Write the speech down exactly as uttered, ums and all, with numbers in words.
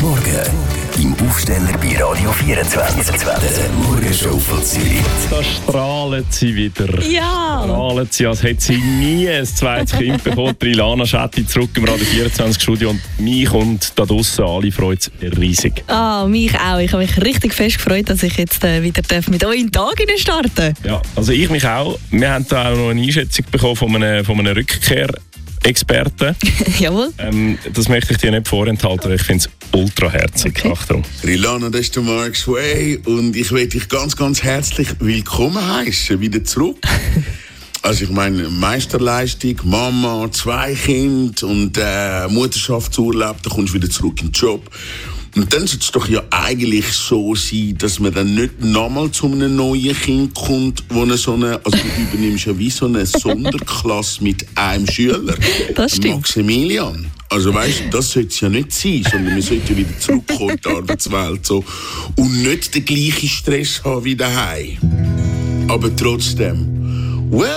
Morgen im Aufsteller bei Radio vierundzwanzig. Der Morgenshow von Zürich. Da strahlen sie wieder. Ja! Strahlen sie, als hätte sie nie ein zweites Kind bekommen. Ilana Schetti zurück im Radio vierundzwanzig Studio und mich und da draussen alle freut es riesig. Ah, mich auch. Ich habe mich richtig fest gefreut, dass ich jetzt äh, wieder mit euch in den Tag starten darf. Ja, also ich mich auch. Wir haben da auch noch eine Einschätzung bekommen von einem, von einem Rückkehr. Experten. Jawohl. Ähm, das möchte ich dir nicht vorenthalten, ich finde es ultra herzig. Okay. Achtung. Rilana, das ist der Mark Sway und ich möchte dich ganz, ganz herzlich willkommen heißen, wieder zurück. Also ich meine, Meisterleistung, Mama, zwei Kinder und äh, Mutterschaftsurlaub, da kommst du wieder zurück in den Job. Und dann sollte es doch ja eigentlich so sein, dass man dann nicht nochmal zu einem neuen Kind kommt, wo eine so eine, also du übernimmst ja wie so eine Sonderklasse mit einem Schüler. Das stimmt. Maximilian. Also weißt du, das sollte es ja nicht sein, sondern wir sollten ja wieder zurückkommen in die Arbeitswelt so, und nicht den gleichen Stress haben wie daheim. Aber trotzdem, well,